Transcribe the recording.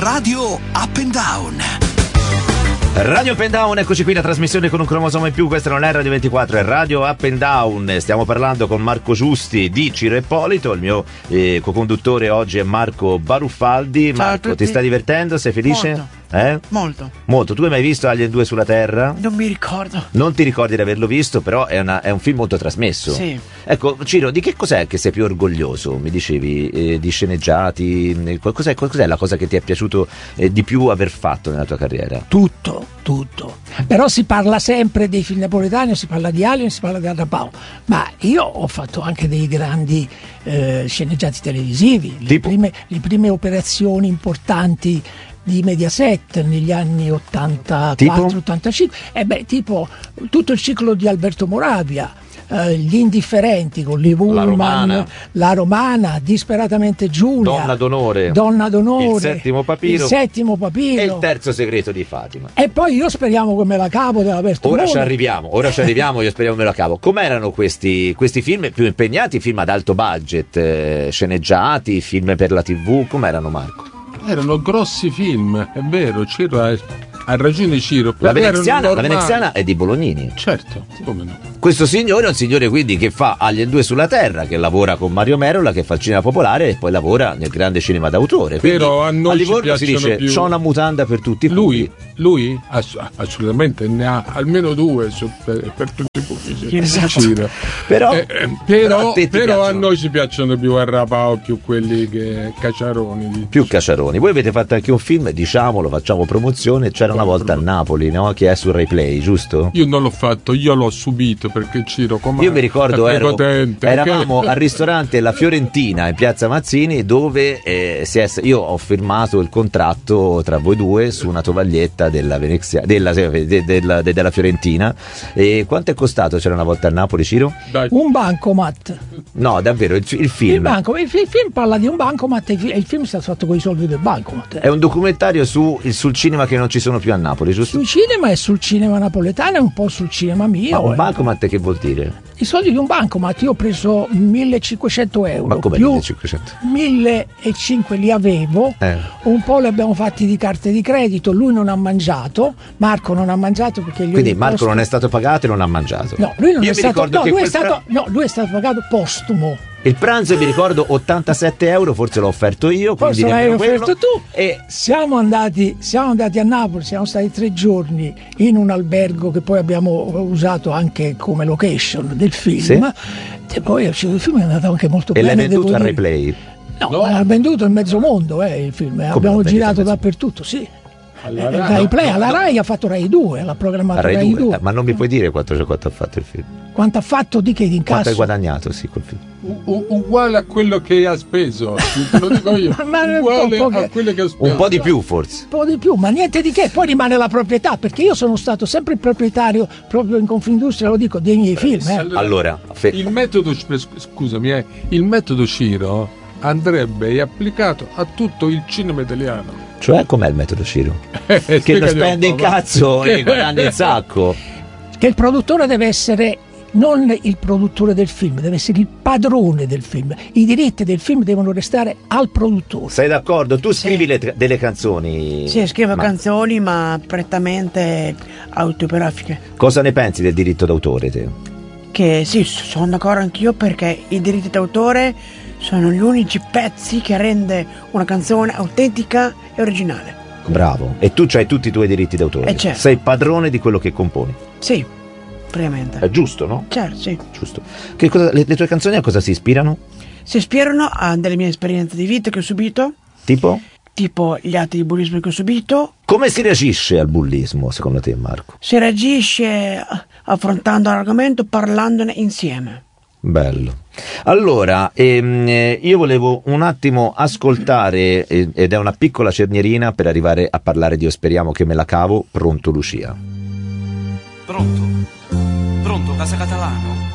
Radio Up and Down. Radio Up and Down, eccoci qui, la trasmissione con un cromosoma in più. Questa non è Radio 24, è Radio Up and Down. Stiamo parlando con Marco Giusti di Ciro Ippolito. Il mio co-conduttore oggi è Marco Baruffaldi. Ciao Marco, ti stai divertendo? Sei felice? Molto. Molto. Tu hai mai visto Alien 2 sulla Terra? Non mi ricordo. Non ti ricordi di averlo visto, però è un film molto trasmesso. Sì. Ecco, Ciro, di che cos'è che sei più orgoglioso? Mi dicevi di sceneggiati. Cos'è la cosa che ti è piaciuto di più aver fatto nella tua carriera? Tutto. Però si parla sempre dei film napoletani, si parla di Alien, si parla di Agapao. Ma io ho fatto anche dei grandi sceneggiati televisivi, le prime operazioni importanti di Mediaset negli anni 84-85, tipo tutto il ciclo di Alberto Moravia, Gli Indifferenti con Lee Woolman, La Romana, Disperatamente Giulia, Donna d'onore, Il settimo papiro e il terzo segreto di Fatima. E poi io speriamo che me la cavo dell'Alberto Ora Moravia. ci arriviamo, io speriamo me la cavo. Com'erano questi film più impegnati, film ad alto budget, sceneggiati, film per la TV? Com'erano, Marco? Erano grossi film, è vero, Ciro ha ragione. Ciro. La Veneziana è di Bolognini. Certo, come no. Questo signore è un signore quindi che fa Alien 2 sulla Terra, che lavora con Mario Merola, che fa il cinema popolare e poi lavora nel grande cinema d'autore. Però a noi Livorno si dice più... c'ho una mutanda per tutti i pubblici. Lui assolutamente ne ha almeno due per tutti i pubblici. Esatto. Però a noi ci piacciono più Arrapao, più quelli che Cacciaroni. Più Cacciaroni. Voi avete fatto anche un film, diciamolo, facciamo promozione, c'era una volta a Napoli, no? Che è su Rai Play, giusto? Io non l'ho fatto, io l'ho subito perché Ciro io mi ricordo eravamo al ristorante La Fiorentina in Piazza Mazzini, dove io ho firmato il contratto tra voi due su una tovaglietta della Fiorentina. E quanto è costato C'era una volta a Napoli, Ciro? Un bancomat. No, davvero, il film. Il film parla di un bancomat e il film è stato fatto con i soldi del bancomat. È un documentario sul cinema che non ci sono più a Napoli, giusto? Sul cinema e sul cinema napoletano e un po' sul cinema mio. Ma un bancomat che vuol dire? I soldi di un bancomat, io ho preso 1.500 euro. Ma come più 1.500? 1.500 li avevo, un po' li abbiamo fatti di carte di credito, lui non ha mangiato, Marco non ha mangiato perché quindi Marco non è stato pagato e non ha mangiato. No, lui non è stato, lui è stato pagato postumo. Il pranzo mi ricordo 87 euro, forse l'ho offerto io, forse l'hai offerto tu. E siamo andati a Napoli, siamo stati 3 giorni in un albergo che poi abbiamo usato anche come location del film. Sì? E poi il film è andato anche molto bene. E l'hai venduto a Rai Play? No, l'ha venduto in mezzo mondo il film. Abbiamo girato dappertutto, sì. Rai Play, alla Rai ha fatto Rai 2, l'ha programmato Rai 2. Ma non mi puoi dire quanto ha fatto il film? Quanto ha fatto di che? Di incasso? Quanto hai guadagnato, sì, col film? Uguale a quello che ha speso, te lo dico io. Uguale a quello che ha speso. Un po' di più, forse. Un po' di più, ma niente di che, poi rimane la proprietà, perché io sono stato sempre il proprietario, proprio in Confindustria, lo dico, dei miei film. Allora, il metodo Ciro andrebbe applicato a tutto il cinema italiano. Cioè, com'è il metodo Ciro? Che lo spende in cazzo e guadagna il sacco. Che il produttore deve essere non il produttore del film, deve essere il padrone del film. I diritti del film devono restare al produttore. Sei d'accordo? Tu scrivi delle canzoni? Sì, scrivo canzoni, ma prettamente autobiografiche. Cosa ne pensi del diritto d'autore, te? Che sì, sono d'accordo anch'io, perché i diritti d'autore sono gli unici pezzi che rende una canzone autentica e originale. Bravo. E tu c'hai tutti i tuoi diritti d'autore. Certo. Sei padrone di quello che componi. Sì, praticamente. È giusto, no? Certo, sì. Giusto. Le tue canzoni a cosa si ispirano? Si ispirano a delle mie esperienze di vita che ho subito. Tipo gli atti di bullismo che ho subito. Come si reagisce al bullismo, secondo te, Marco? Si reagisce affrontando l'argomento, parlandone insieme. Bello. Allora, io volevo un attimo ascoltare, ed è una piccola cernierina per arrivare a parlare di Io speriamo che me la cavo. Pronto, Lucia? Pronto, Casa Catalano?